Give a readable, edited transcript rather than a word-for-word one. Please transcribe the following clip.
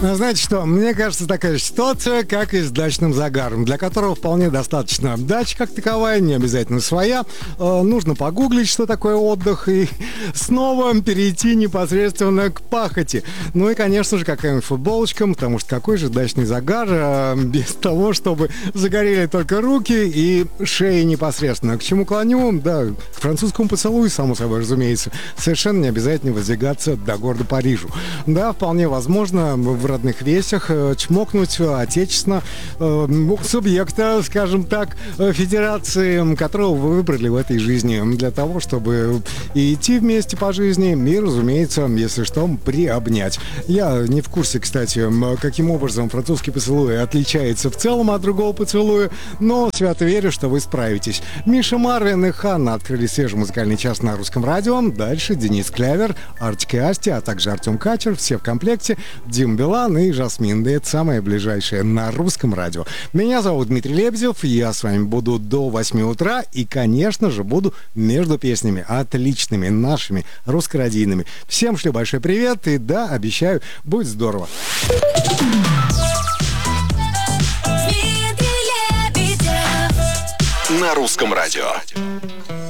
Знаете что, мне кажется, такая ситуация, как и с дачным загаром, для которого вполне достаточно дача как таковая, не обязательно своя. Нужно погуглить, что такое отдых, и снова перейти непосредственно к пахоте. Ну и, конечно же, какая-нибудь футболочка, потому что какой же дачный загар без того, чтобы загорели только руки и шея непосредственно. К чему клоню? Да, к французскому поцелую, само собой, разумеется. Совершенно не обязательно воздвигаться до города Парижу. Да, вполне возможно, в родных весях чмокнуть отечественно субъекта, скажем так, федерации, которого вы выбрали в этой жизни для того, чтобы и идти вместе по жизни и, разумеется, если что, приобнять. Я не в курсе, кстати, каким образом французский поцелуй отличается в целом от другого поцелуя, но свято верю, что вы справитесь. Миша Марвин и Ханна открыли свежий музыкальный час на Русском радио. Дальше Денис Клявер, Артик и Асти, а также Артем Качер, все в комплекте, Дим Билан и Жасмин. Да это самое ближайшее на Русском радио. Меня зовут Дмитрий Лебедев, я с вами буду до 8 утра и, конечно же, буду между песнями отличными, нашими, русскородийными. Всем шлю большой привет и да, обещаю, будет здорово. На Русском радио.